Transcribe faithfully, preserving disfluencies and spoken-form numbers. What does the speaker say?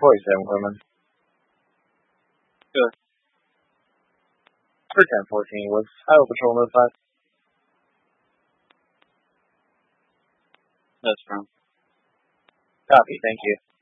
forty-seven, Quinlan. Good. For ten fourteen, was Highway Patrol notified? That's wrong. Copy, thank you.